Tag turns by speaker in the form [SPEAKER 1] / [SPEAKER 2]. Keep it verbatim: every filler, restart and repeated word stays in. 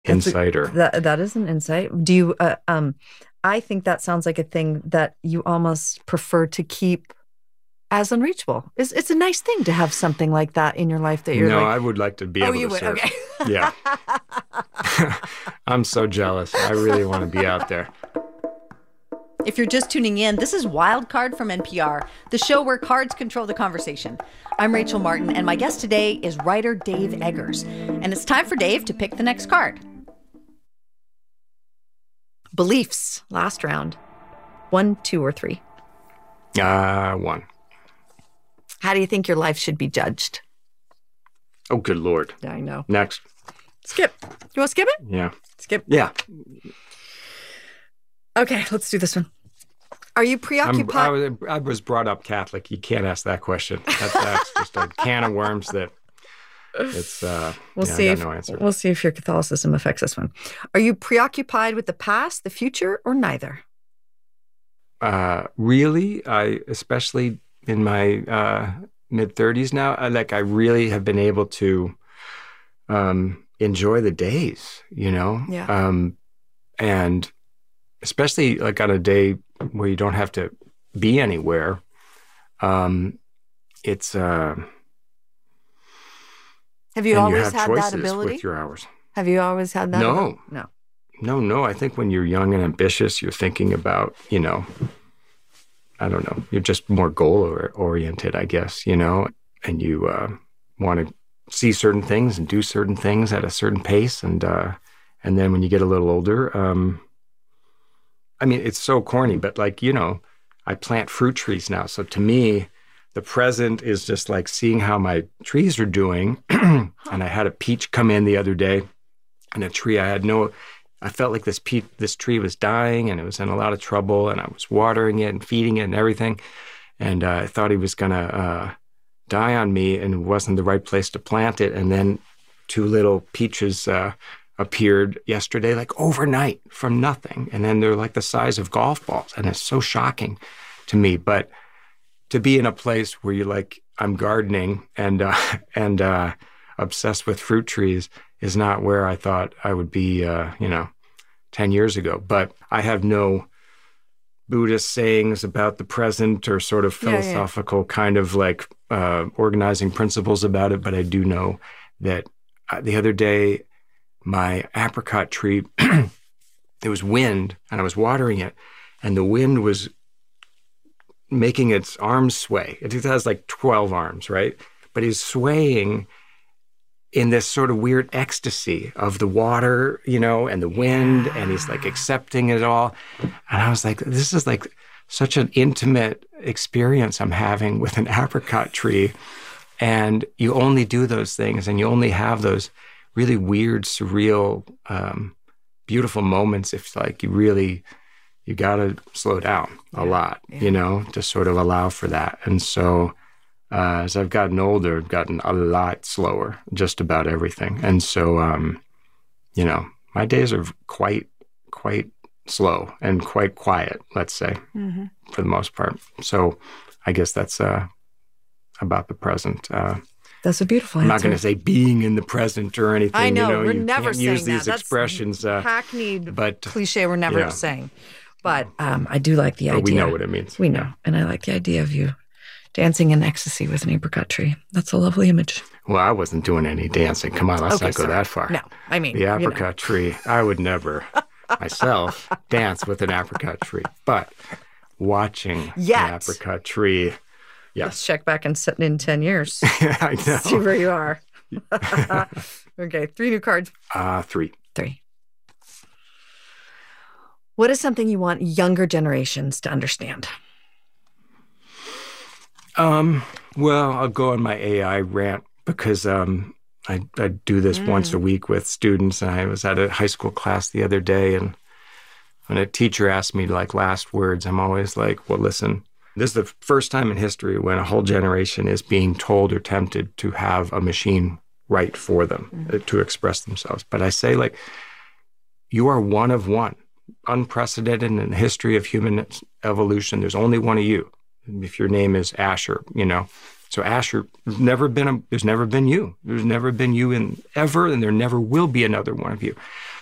[SPEAKER 1] That's a,
[SPEAKER 2] insight or
[SPEAKER 1] that that is an insight. Do you? Uh, um, I think that sounds like a thing that you almost prefer to keep as unreachable. It's it's a nice thing to have something like that in your life that you're
[SPEAKER 2] no,
[SPEAKER 1] like,
[SPEAKER 2] I would like to be
[SPEAKER 1] oh,
[SPEAKER 2] able
[SPEAKER 1] you
[SPEAKER 2] to
[SPEAKER 1] would.
[SPEAKER 2] surf.
[SPEAKER 1] Okay.
[SPEAKER 2] Yeah. I'm so jealous. I really want to be out there.
[SPEAKER 3] If you're just tuning in, this is Wild Card from N P R, the show where cards control the conversation. I'm Rachel Martin, and my guest today is writer Dave Eggers. And it's time for Dave to pick the next card.
[SPEAKER 1] Beliefs, last round. One, two, or three?
[SPEAKER 2] Uh, one.
[SPEAKER 1] How do you think your life should be judged?
[SPEAKER 2] Oh, good Lord.
[SPEAKER 1] Yeah, I know.
[SPEAKER 2] Next.
[SPEAKER 1] Skip. You want to skip it?
[SPEAKER 2] Yeah.
[SPEAKER 1] Skip.
[SPEAKER 2] Yeah.
[SPEAKER 1] Okay, let's do this one. Are you
[SPEAKER 2] I'm,
[SPEAKER 1] preoccupied?
[SPEAKER 2] I, was, I was brought up Catholic. You can't ask that question. That's, that's just a can of worms that it's, uh,
[SPEAKER 1] we'll
[SPEAKER 2] yeah,
[SPEAKER 1] see
[SPEAKER 2] I
[SPEAKER 1] if,
[SPEAKER 2] got no answer.
[SPEAKER 1] We'll see if your Catholicism affects this one. Are you preoccupied with the past, the future, or neither?
[SPEAKER 2] Uh, really, I, especially in my uh, mid thirties now, I, like I really have been able to um, enjoy the days, you know?
[SPEAKER 1] Yeah.
[SPEAKER 2] Um, and especially like on a day where you don't have to be anywhere, um, it's uh,
[SPEAKER 1] have you
[SPEAKER 2] and
[SPEAKER 1] always
[SPEAKER 2] you have
[SPEAKER 1] had
[SPEAKER 2] choices
[SPEAKER 1] that ability?
[SPEAKER 2] with your hours.
[SPEAKER 1] Have you always had that?
[SPEAKER 2] No,
[SPEAKER 1] ability? no,
[SPEAKER 2] no, no. I think when you're young and ambitious, you're thinking about, you know, I don't know, you're just more goal oriented, I guess, you know, and you uh, want to see certain things and do certain things at a certain pace, and uh, and then when you get a little older. Um, I mean, it's so corny, but like, you know, I plant fruit trees now. So to me, the present is just like seeing how my trees are doing. And I had a peach come in the other day, and a tree I had no, I felt like this pe- this tree was dying and it was in a lot of trouble, and I was watering it and feeding it and everything. And uh, I thought he was going to uh, die on me, and it wasn't the right place to plant it. And then two little peaches uh appeared yesterday, like overnight from nothing. And then they're like the size of golf balls. And it's so shocking to me. But to be in a place where you're like, I'm gardening and, uh, and, uh, obsessed with fruit trees is not where I thought I would be, uh, you know, ten years ago. But I have no Buddhist sayings about the present or sort of philosophical yeah, yeah. kind of like, uh, organizing principles about it. But I do know that uh, the other day, my apricot tree, there was wind and I was watering it, and the wind was making its arms sway. It has like twelve arms, right? But he's swaying in this sort of weird ecstasy of the water, you know, and the wind, and he's like accepting it all. And I was like, this is like such an intimate experience I'm having with an apricot tree. And you only do those things, and you only have those really weird, surreal, um, beautiful moments if like you really, you got to slow down a yeah, lot, yeah. you know, to sort of allow for that. And so uh, as I've gotten older, I've gotten a lot slower, just about everything. And so, um, you know, my days are quite, quite slow and quite quiet, let's say, mm-hmm. for the most part. So I guess that's uh, about the present. Uh,
[SPEAKER 1] That's a beautiful
[SPEAKER 2] I'm
[SPEAKER 1] answer.
[SPEAKER 2] not going to say being in the present or anything.
[SPEAKER 1] I know,
[SPEAKER 2] you know
[SPEAKER 1] we're
[SPEAKER 2] you
[SPEAKER 1] never
[SPEAKER 2] can't
[SPEAKER 1] saying
[SPEAKER 2] use these
[SPEAKER 1] that.
[SPEAKER 2] expressions.
[SPEAKER 1] That's
[SPEAKER 2] uh,
[SPEAKER 1] hackneyed
[SPEAKER 2] but,
[SPEAKER 1] cliche we're never
[SPEAKER 2] yeah.
[SPEAKER 1] saying. But um, I do like the
[SPEAKER 2] but
[SPEAKER 1] idea.
[SPEAKER 2] we know what it means.
[SPEAKER 1] We know.
[SPEAKER 2] Yeah.
[SPEAKER 1] And I like the idea of you dancing in ecstasy with an apricot tree. That's a lovely image.
[SPEAKER 2] Well, I wasn't doing any dancing. Come on, let's
[SPEAKER 1] okay,
[SPEAKER 2] not go
[SPEAKER 1] sorry.
[SPEAKER 2] that far.
[SPEAKER 1] No, I mean.
[SPEAKER 2] The apricot
[SPEAKER 1] you know.
[SPEAKER 2] tree, I would never myself dance with an apricot tree. But watching
[SPEAKER 1] Yet.
[SPEAKER 2] an apricot tree, yes.
[SPEAKER 1] Let's check back and sit in ten years.
[SPEAKER 2] I know.
[SPEAKER 1] See where you are. Okay, three new cards.
[SPEAKER 2] Uh, three.
[SPEAKER 1] Three. What is something you want younger generations to understand?
[SPEAKER 2] Um, well, I'll go on my A I rant because um, I, I do this mm. once a week with students. And I was at a high school class the other day, and when a teacher asked me like last words, I'm always like, well, listen, this is the first time in history when a whole generation is being told or tempted to have a machine write for them, mm. to express themselves. But I say, like, you are one of one, unprecedented in the history of human evolution. There's only one of you. If your name is Asher, you know, So Asher, there's never been a, there's never been you. There's never been you in ever, and there never will be another one of you.